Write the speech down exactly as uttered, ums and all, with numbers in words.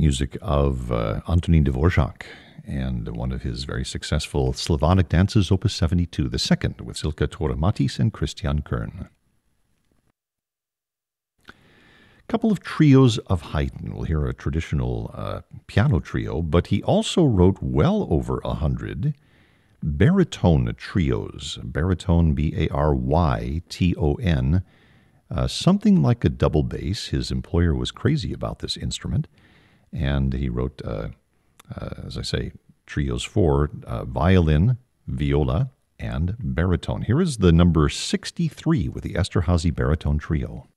music of uh, Antonín Dvořák and one of his very successful Slavonic dances, Opus seventy-two, the second, with Silke Toramatis and Christian Kern. A couple of trios of Haydn. We'll hear a traditional uh, piano trio, but he also wrote well over a hundred baritone trios. Baritone, B A R Y T O N, uh, something like a double bass. His employer was crazy about this instrument, and he wrote, uh, uh, as I say, trios for uh, violin, viola, and baritone. Here is the number sixty-three with the Esterházy Baritone Trio.